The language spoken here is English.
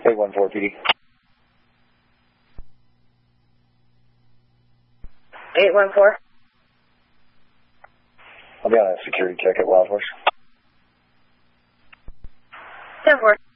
814 PD. 814. I'll be on a security check at Wild Horse. 10-4.